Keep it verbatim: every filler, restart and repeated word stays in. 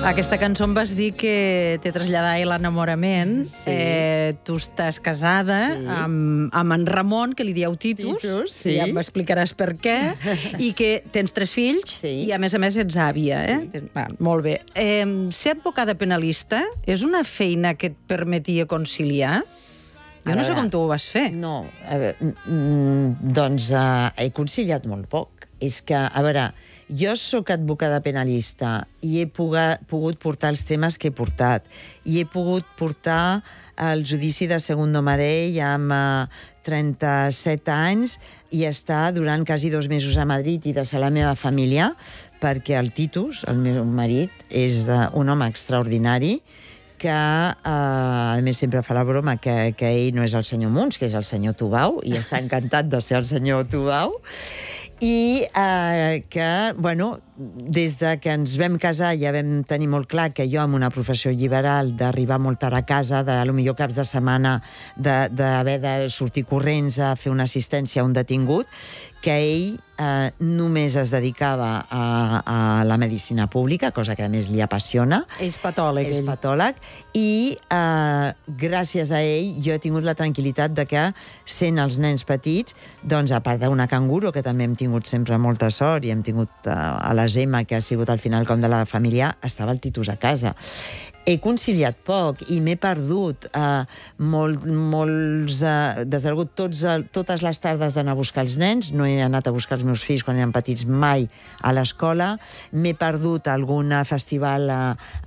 Aquesta cançó em vas dir que te traslladava l'enamorament. Sí. Eh, tu estàs casada Sí. amb, amb en Ramon, que li dieu Titus. Titus, sí. Ja m'explicaràs per què. I que tens tres fills Sí. i, a més a més, ets àvia. Eh? Sí. Ah, molt bé. Eh, ser advocada penalista és una feina que et permetia conciliar? Jo A no sé veure, com tu ho vas fer. No, a veure, mm, doncs uh, he conciliat molt poc. És que, a veure, jo sóc advocada penalista i he puga, pogut portar els temes que he portat. I he pogut portar el judici de Segundo Marell amb uh, trenta-set anys i estar durant quasi dos mesos a Madrid i deixar la meva família perquè el Titus, el meu marit, és uh, un home extraordinari que, eh, a més, sempre fa la broma que, que ell no és el senyor Munts, que és el senyor Tubau, i està encantat de ser el senyor Tubau, i eh, que, bueno, des de que ens vam casar ja vam tenir molt clar que jo, amb una professió liberal, d'arribar molt tard a casa, de, potser caps de setmana, d'haver de, de sortir corrents a fer una assistència a un detingut, que ell eh, només es dedicava a, a la medicina pública, cosa que a més li apassiona. És patòleg, És ell. patòleg. I eh, gràcies a ell jo he tingut la tranquil·litat de que, sent els nens petits, doncs, a part d'una canguro, que també hem tingut sempre molta sort, i hem tingut eh, a la Gemma, que ha sigut al final com de la família, estava el Titus a casa. He conciliat poc i m'he perdut eh, molt, molts... Eh, desdegut tots, totes les tardes d'anar a buscar els nens. No he anat a buscar els meus fills quan eren petits mai a l'escola. M'he perdut algun festival a,